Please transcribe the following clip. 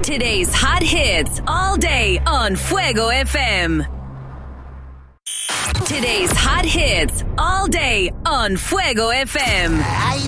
Today's hot hits all day on Fuego FM. Today's hot hits all day on Fuego FM. Hay